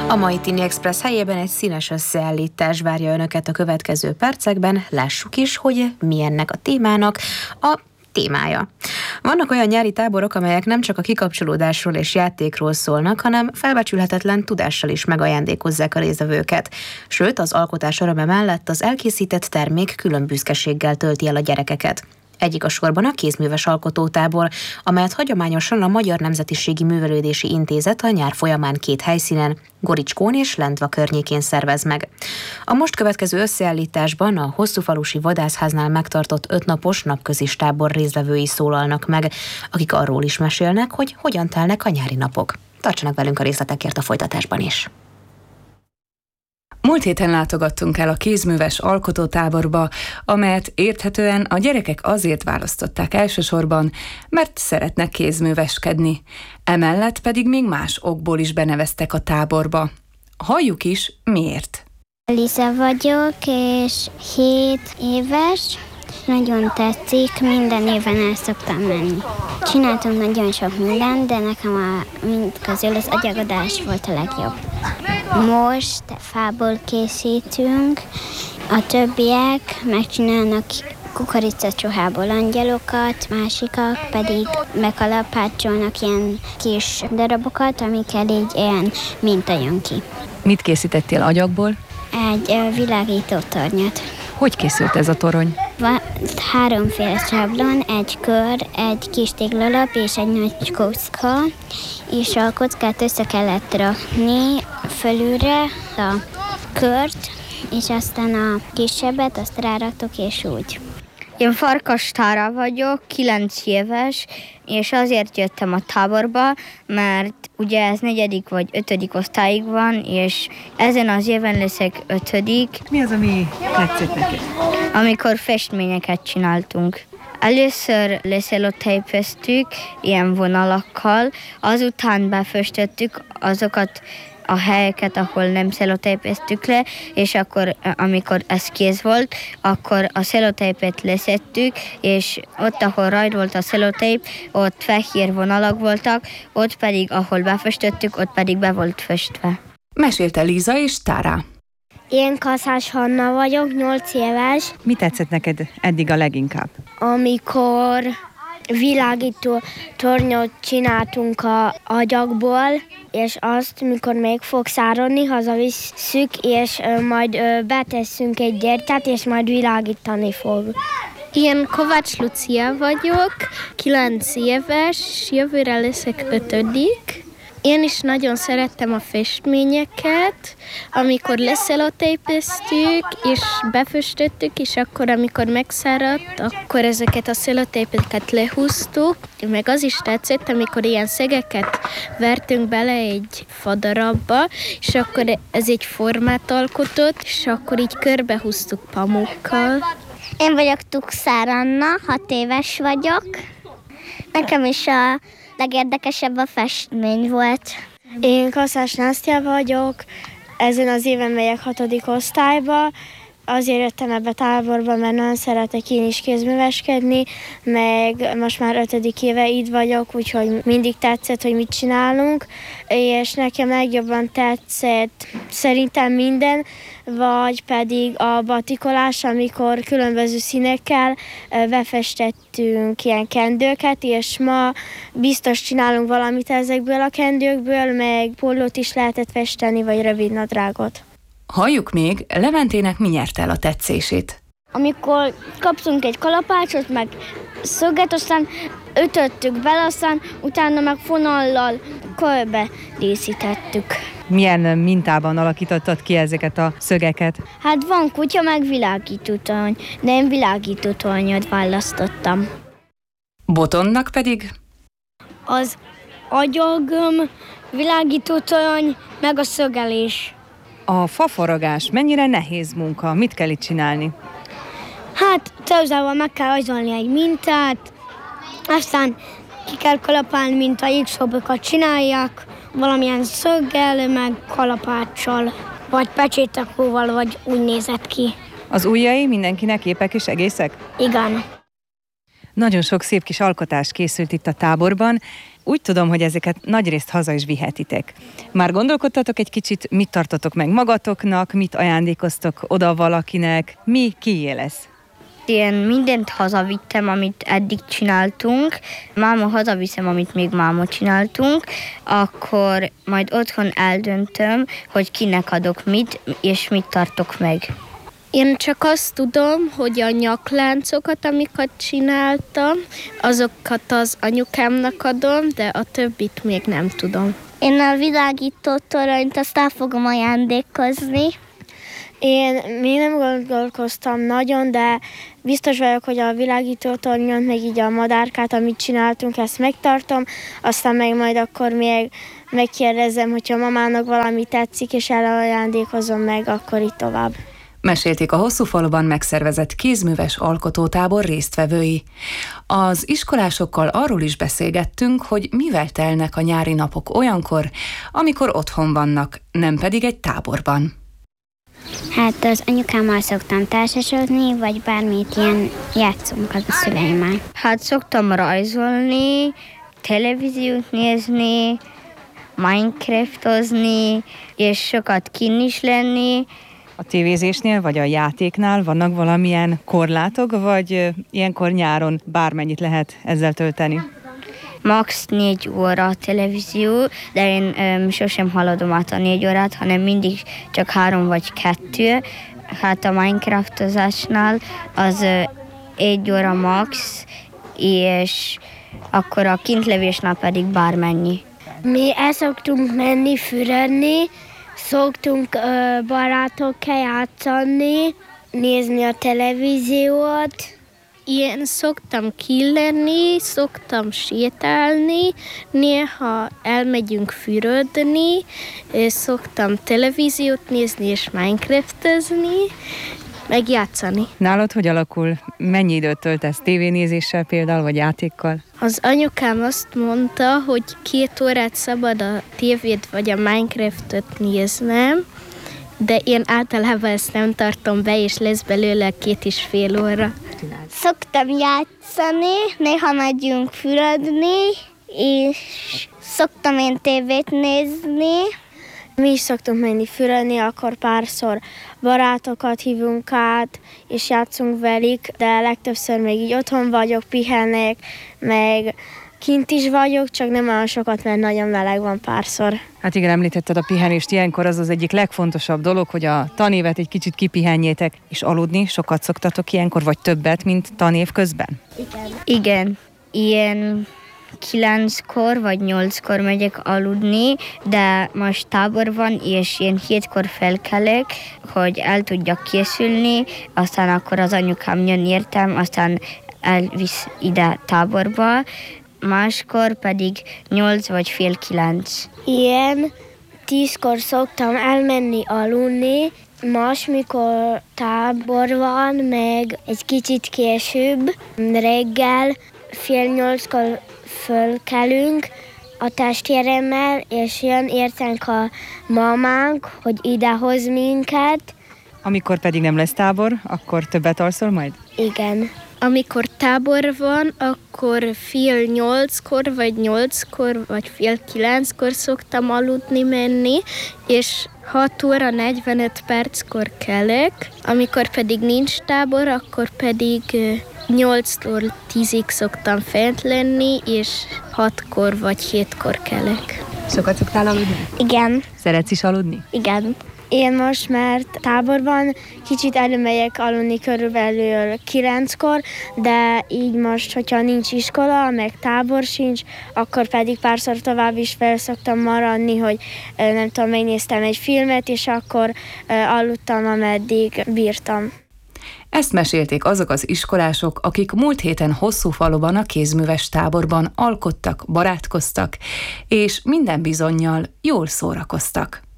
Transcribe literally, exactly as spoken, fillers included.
A mai Tini Express helyében egy színes összeállítás várja önöket a következő percekben. Lássuk is, hogy mi ennek a témának a témája. Vannak olyan nyári táborok, amelyek nem csak a kikapcsolódásról és játékról szólnak, hanem felbecsülhetetlen tudással is megajándékozzák a résztvevőket. Sőt, az alkotás öröme mellett az elkészített termék külön büszkeséggel tölti el a gyerekeket. Egyik a sorban a kézműves alkotótábor, amelyet hagyományosan a Magyar Nemzetiségi Művelődési Intézet a nyár folyamán két helyszínen, Goricskón és Lendva környékén szervez meg. A most következő összeállításban a Hosszúfalusi Vadászháznál megtartott ötnapos napközis tábor résztvevői szólalnak meg, akik arról is mesélnek, hogy hogyan telnek a nyári napok. Tartsanak velünk a részletekért a folytatásban is. Múlt héten látogattunk el a kézműves alkotótáborba, amelyet érthetően a gyerekek azért választották elsősorban, mert szeretnek kézműveskedni. Emellett pedig még más okból is beneveztek a táborba. Halljuk is, miért. Liza vagyok, és hét éves. Nagyon tetszik, minden évben el szoktam menni. Csináltam nagyon sok mindent, de nekem a mind közül az agyagodás volt a legjobb. Most fából készítünk, a többiek megcsinálnak kukoricacsohából angyalokat, másikak pedig megalapácsolnak ilyen kis darabokat, amikkel így ilyen minta jön ki. Mit készítettél agyagból? Egy világító tornyot. Hogy készült ez a torony? Van háromféle sablon, egy kör, egy kis téglalap és egy nagy kocka, és a kockát össze kellett rakni fölülre a kört, és aztán a kisebbet azt ráraktok, és úgy. Én Farkas Tára vagyok, kilenc éves, és azért jöttem a táborba, mert ugye ez negyedik vagy ötödik osztályig van, és ezen az éven leszek ötödik. Mi az, ami tetszett neked? Amikor festményeket csináltunk. Először leszelotejpeztük ilyen vonalakkal, azután befestettük azokat a helyeket, ahol nem szelotejpeztük le, és akkor, amikor ez kész volt, akkor a szelotejpet leszettük, és ott, ahol rajt volt a szelotejp, ott fehér vonalak voltak, ott pedig, ahol befestettük, ott pedig be volt festve. Mesélte Liza és Tára. Én Kaszás Hanna vagyok, nyolc éves. Mi tetszett neked eddig a leginkább? Amikor világító tornyot csináltunk a agyagból, és azt, mikor még fog száradni, hazavisszük, és ö, majd ö, betesszünk egy gyertyát, és majd világítani fog. Én Kovács Lucia vagyok, kilenc éves, jövőre leszek ötödik. Én is nagyon szerettem a festményeket, amikor leszelotejpeztük, és befestettük, és akkor, amikor megszáradt, akkor ezeket a szelotejpeket lehúztuk. Meg az is tetszett, amikor ilyen szegeket vertünk bele egy fadarabba, és akkor ez egy formát alkotott, és akkor így körbehúztuk pamukkal. Én vagyok Tukszár Anna, hat éves vagyok. Nekem is a legérdekesebb a festmény volt. Én Kaszás Násztia vagyok, ezen az éven megyek hatodik osztályba. Azért jöttem ebbe a táborba, mert nagyon szeretek én is kézműveskedni, meg most már ötödik éve itt vagyok, úgyhogy mindig tetszett, hogy mit csinálunk, és nekem legjobban tetszett szerintem minden, vagy pedig a batikolás, amikor különböző színekkel befestettünk ilyen kendőket, és ma biztos csinálunk valamit ezekből a kendőkből, meg pólót is lehetett festeni, vagy rövidnadrágot. Halljuk még, Leventének mi nyerte el a tetszését. Amikor kaptunk egy kalapácsot, meg szöget, aztán ütöttük bele, aztán utána meg fonallal körbe díszítettük. Milyen mintában alakítottad ki ezeket a szögeket? Hát van kutya, meg világítótorony, de én világítótornyot választottam. Botonnak pedig? Az agyagom, világítótorony, meg a szögelés. A fafaragás mennyire nehéz munka? Mit kell itt csinálni? Hát ceuzával meg kell rajzolni egy mintát, aztán ki kell kalapálni, mint a jégszóbokat csinálják, valamilyen szöggel, meg kalapáccsal, vagy pecsétakóval, vagy úgy nézett ki. Az ujjai mindenkinek épek és egészek? Igen. Nagyon sok szép kis alkotás készült itt a táborban. úgy tudom, hogy ezeket nagyrészt haza is vihetitek. Már gondolkodtatok egy kicsit, mit tartotok meg magatoknak, mit ajándékoztok oda valakinek, mi kié lesz? Én mindent hazavittem, amit eddig csináltunk. Máma hazaviszem, amit még máma csináltunk. Akkor majd otthon eldöntöm, hogy kinek adok mit, és mit tartok meg. Én csak azt tudom, hogy a nyakláncokat, amiket csináltam, azokat az anyukámnak adom, de a többit még nem tudom. Én a világító toranyt azt el fogom ajándékozni. Én még nem gondolkoztam nagyon, de biztos vagyok, hogy a világító tornyot, meg így a madárkát, amit csináltunk, ezt megtartom, aztán meg majd akkor még megkérdezem, hogyha mamának valami tetszik, és elajándékozom meg, akkor így tovább. Mesélték a Hosszúfaluban megszervezett kézműves alkotótábor résztvevői. Az iskolásokkal arról is beszélgettünk, hogy mivel telnek a nyári napok olyankor, amikor otthon vannak, nem pedig egy táborban. Hát az anyukámmal szoktam társasodni, vagy bármit ilyen játszunk az a szüleimmel. Hát szoktam rajzolni, televíziót nézni, Minecraftozni, és sokat kinn is lenni. A tévézésnél vagy a játéknál vannak valamilyen korlátok, vagy ilyenkor nyáron bármennyit lehet ezzel tölteni? Max négy óra a televízió, de én um, sosem haladom át a négy órát, hanem mindig csak három vagy kettő. Hát a Minecraftozásnál az uh, egy óra max, és akkor a kintlevésnál pedig bármennyi. Mi el szoktunk menni fürödni, szoktunk uh, barátokkal játszani, nézni a televíziót. Én szoktam killenni, szoktam sétálni, néha elmegyünk fürödni, szoktam televíziót nézni és Minecraftozni, meg játszani. Nálad hogy alakul? Mennyi időt töltesz tévénézéssel például, vagy játékkal? Az anyukám azt mondta, hogy két órát szabad a tévét vagy a Minecraftot néznem, de én általában ezt nem tartom be, és lesz belőle két és fél óra. Szoktam játszani, néha megyünk fürödni, és szoktam én tévét nézni. Mi is szoktunk menni fürödni, akkor párszor barátokat hívunk át, és játszunk velük, de legtöbbször még így otthon vagyok, pihenek, meg kint is vagyok, csak nem olyan sokat, mert nagyon meleg van párszor. Hát igen, említetted a pihenést, ilyenkor az az egyik legfontosabb dolog, hogy a tanévet egy kicsit kipihenjétek, és aludni sokat szoktatok ilyenkor, vagy többet, mint tanév közben? Igen. Igen, ilyen kilenckor vagy nyolckor megyek aludni, de most tábor van, és én hétkor felkelek, hogy el tudjak készülni, aztán akkor az anyukám jön értem, aztán elvisz ide táborba, máskor pedig nyolc vagy fél kilenc. Ilyen tízkor szoktam elmenni aludni, most, mikor tábor van, meg egy kicsit később, reggel fél nyolckor fölkelünk a testvéremmel, és jön értünk a mamánk, hogy idehoz minket. Amikor pedig nem lesz tábor, akkor többet alszol majd? Igen. Amikor tábor van, akkor fél nyolckor, vagy nyolckor, vagy fél kilenckor szoktam aludni menni, és hat óra negyvenöt perckor kelek. Amikor pedig nincs tábor, akkor pedig nyolctól tízig szoktam fent lenni, és hatkor vagy hétkor kelek. Sokat szoktál aludni? Igen. Szeretsz is aludni? Igen. Én most, mert táborban kicsit előmegyek aludni körülbelül kilenckor, de így most, hogyha nincs iskola, meg tábor sincs, akkor pedig párszor tovább is fel szoktam maradni, hogy nem tudom, megnéztem egy filmet, és akkor aludtam, ameddig bírtam. Ezt mesélték azok az iskolások, akik múlt héten Hosszúfaluban a kézműves táborban alkottak, barátkoztak, és minden bizonnyal jól szórakoztak.